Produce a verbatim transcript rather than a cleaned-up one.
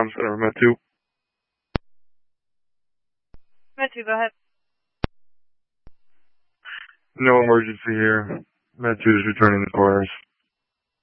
Com Center, Met two. Met two, go ahead. No emergency here. Met two is returning the callers.